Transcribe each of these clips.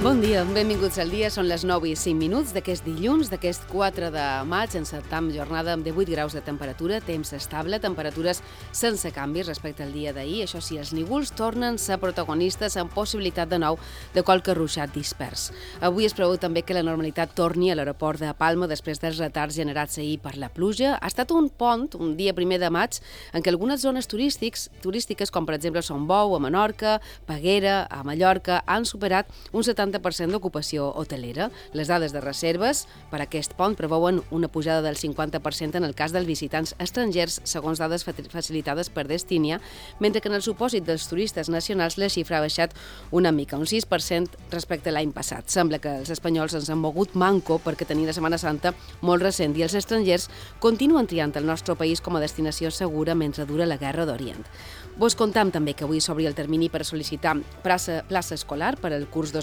Bon dia, benvinguts al dia. Són les 9:05 d'aquest dilluns, d'aquest 4 de maig. Encetam jornada amb 18 graus de temperatura, temps estable, temperatures sense canvis respecte al dia d'ahir. Això sí, els nívols tornen a ser protagonistes amb possibilitat de nou de qualque ruixat dispers. Avui es preveu també que la normalitat torni a l'aeroport de Palma després dels retards generats ahir per la pluja. Ha estat un pont, un dia 1 de maig, en què algunes zones turístiques, com per exemple Son Bou, a Menorca, Peguera, a Mallorca, han superat un 70% d'ocupació hotelera. Les dades de reserves per a aquest pont preveuen una pujada del 50% en el cas dels visitants estrangers, segons dades facilitades per Destinia, mentre que en el supòsit dels turistes nacionals la xifra ha baixat una mica, un 6% respecte a l'any passat. Sembla que els espanyols ens han mogut manco perquè tenien la Setmana Santa molt recent i els estrangers continuen triant el nostre país com a destinació segura mentre dura la Guerra d'Orient. Vos contam també que avui s'obri el termini per sol·licitar plaça escolar per al curs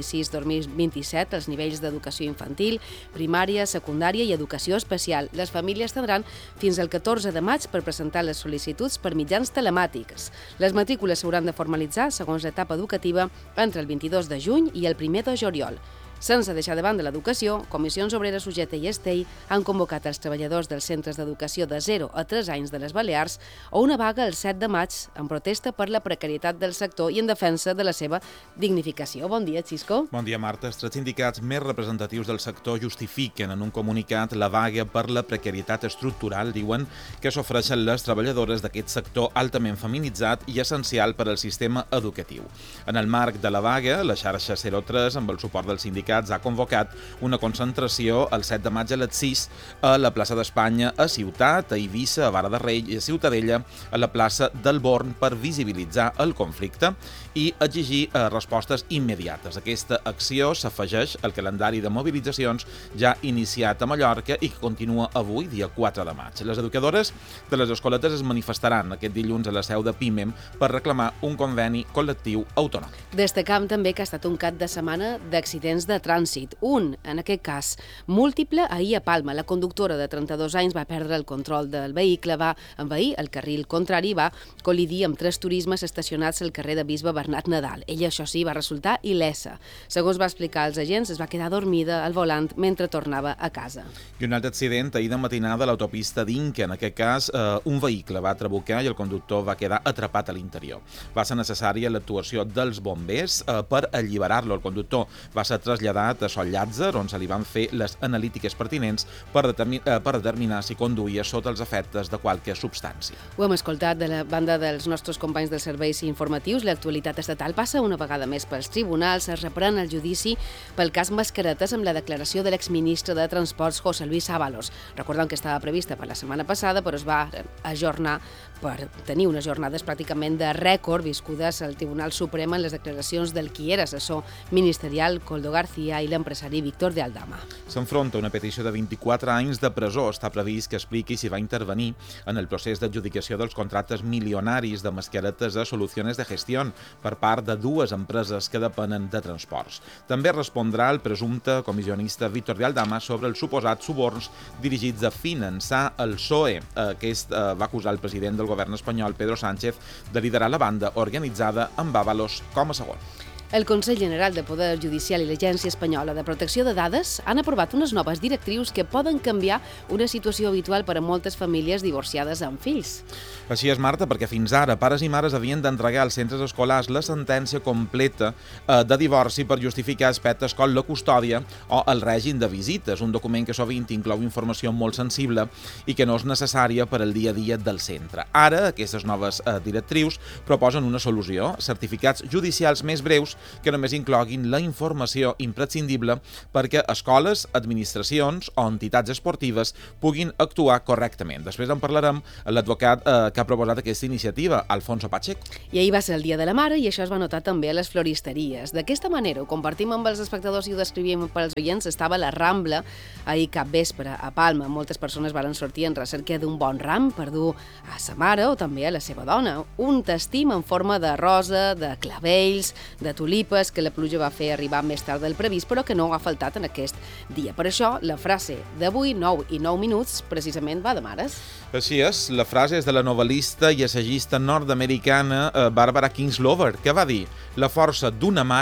2026-2027 als nivells d'educació infantil, primària, secundària i educació especial. Les famílies tindran fins al 14 de maig per presentar les sol·licituds per mitjans telemàtics. Les matrícules s'hauran de formalitzar, segons l'etapa educativa, entre el 22 de juny i el 1 de juliol. Sense deixar de banda l'educació, Comissions Obreres UGT i Estei han convocat els treballadors dels centres d'educació de 0 a 3 anys de les Balears a una vaga el 7 de maig en protesta per la precarietat del sector i en defensa de la seva dignificació. Bon dia, Xisco. Bon dia, Marta. Els 3 sindicats més representatius del sector justifiquen en un comunicat la vaga per la precarietat estructural. Diuen que s'ofereixen les treballadores d'aquest sector altament feminitzat i essencial per al sistema educatiu. En el marc de la vaga, la xarxa 03, amb el suport dels sindicats, ha convocat una concentració el 7 de maig a les 6 a la plaça d'Espanya, a Ciutat, a Eivissa, a Vara de Rei i a Ciutadella, a la plaça del Born, per visibilitzar el conflicte i exigir respostes immediates. Aquesta acció s'afegeix al calendari de mobilitzacions ja iniciat a Mallorca i que continua avui, dia 4 de maig. Les educadores de les escoletes es manifestaran aquest dilluns a la seu de PIMEM per reclamar un conveni col·lectiu autònom. Destacam també que ha estat un cap de setmana d'accidents de trànsit. Un, en aquest cas, múltiple, ahir a Palma. La conductora de 32 anys va perdre el control del vehicle, va envair el carril contrari i va col·lidir amb 3 turismes estacionats al carrer de Bisbe Bernat Nadal. Ella, això sí, va resultar il·lesa. Segons va explicar als agents, es va quedar dormida al volant mentre tornava a casa. I un altre accident ahir de matinada a l'autopista d'Inca. En aquest cas, un vehicle va trabucar i el conductor va quedar atrapat a l'interior. Va ser necessària l'actuació dels bombers per alliberar-lo. El conductor va ser traslladat a Sol Llàtzer, on se li van fer les analítiques pertinents per determinar si conduïa sota els efectes de qualque substància. Ho hem escoltat de la banda dels nostres companys dels serveis informatius. L'actualitat estatal passa una vegada més pels tribunals. Es reprèn el judici pel cas Mascaretes amb la declaració de l'exministre de Transports, José Luis Ábalos. Recordem que estava prevista per la setmana passada, però es va ajornar per tenir unes jornades pràcticament de rècord viscudes al Tribunal Suprem en les declaracions del qui era assessor ministerial, Koldo García, i l'empresari Víctor de Aldama. S'enfronta una petició de 24 anys de presó. Està previst que expliqui si va intervenir en el procés d'adjudicació dels contractes milionaris de mascaretes a Soluciones de Gestión per part de 2 empreses que depenen de transports. També respondrà el presumpte comissionista Víctor de Aldama sobre els suposats suborns dirigits a finançar el PSOE. Aquest va acusar el president del govern espanyol, Pedro Sánchez, de liderar la banda organitzada amb Ábalos com a segon. El Consell General de Poder Judicial i l'Agència Espanyola de Protecció de Dades han aprovat unes noves directrius que poden canviar una situació habitual per a moltes famílies divorciades amb fills. Així és, Marta, perquè fins ara pares i mares havien d'entregar als centres escolars la sentència completa de divorci per justificar aspectes com la custòdia o el règim de visites, un document que sovint inclou informació molt sensible i que no és necessària per al dia a dia del centre. Ara, aquestes noves directrius proposen una solució, certificats judicials més breus que només incloguin la informació imprescindible perquè escoles, administracions o entitats esportives puguin actuar correctament. Després en parlarem amb l'advocat que ha proposat aquesta iniciativa, Alfonso Pacheco. I ahir va ser el Dia de la Mare i això es va notar també a les floristeries. D'aquesta manera ho compartim amb els espectadors i ho descrivíem pels oients. Estava a la Rambla ahir cap vespre a Palma. Moltes persones varen sortir en recerca d'un bon ram per dur a sa mare o també a la seva dona. Un tastim en forma de rosa, de clavells, de tulipes que la pluja va fer arribar més tard del previst, però que no ha faltat en aquest dia. Per això, la frase d'avui, 9 i 9 minuts, precisament va de mares. Així és, la frase és de la novel·lista i assagista nord-americana Barbara Kingsolver, que va dir: la força d'una mare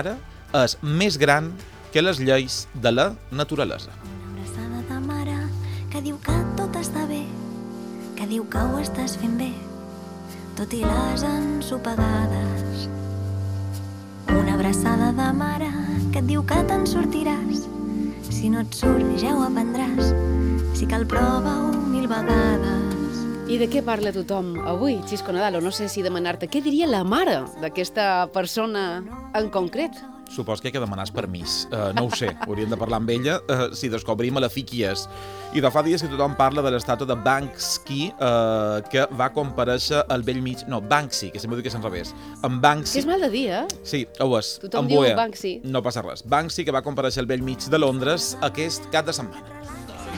és més gran que les lleis de la naturalesa. Una abraçada de mare que diu que tot està bé, que diu que ho estàs fent bé, tot i les ensopegades. Una abraçada de mare que et diu que te'n sortiràs, si no et surt ja ho aprendràs, si cal prova-ho 1000 vegades. I de què parla tothom avui, Xisco Nadal? O no sé si demanar-te què diria la mare d'aquesta persona en concret. Supos que hay que demanar permís. No ho sé, hauríem de parlar amb ella si descobrim a la fi qui és. I de fa dies que tothom parla de l'estàtua de Banksy, que va comparèixer al vell mig... No, Banksy, que sempre diu que és en revés. En Banksy... Que és mal de dir, eh? Sí, ho és. Tothom diu Banksy. No passa res. Banksy, que va comparèixer al vell mig de Londres aquest cap de setmana.